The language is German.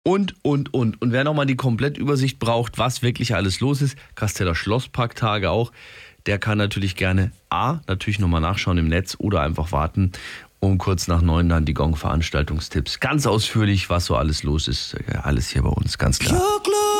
Und. Und wer nochmal die Komplettübersicht braucht, was wirklich alles los ist, Kasteller Schlossparktage auch, der kann natürlich gerne natürlich nochmal nachschauen im Netz oder einfach warten, um kurz nach 9 dann die Gong-Veranstaltungstipps. Ganz ausführlich, was so alles los ist. Alles hier bei uns, ganz klar.